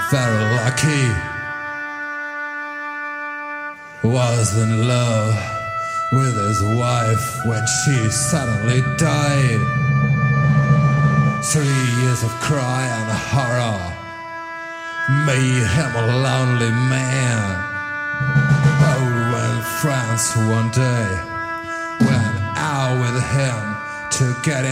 very lucky. Was in love with his wife when she suddenly died. 3 years of cry and horror made him a lonely man. Oh, when France one day went out with him to get